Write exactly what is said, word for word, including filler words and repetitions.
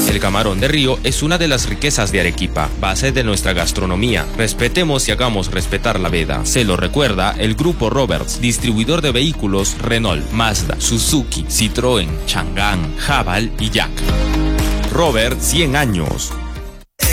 El camarón de río es una de las riquezas de Arequipa, base de nuestra gastronomía. Respetemos y hagamos respetar la veda. Se lo recuerda el Grupo Roberts, distribuidor de vehículos Renault, Mazda, Suzuki, Citroën, Chang'an, Haval y Yak. Robert, cien años.